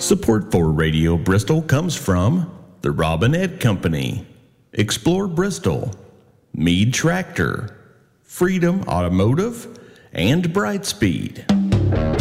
Support for Radio Bristol comes from the Robin Ed Company, Explore Bristol, Mead Tractor, Freedom Automotive, and Brightspeed.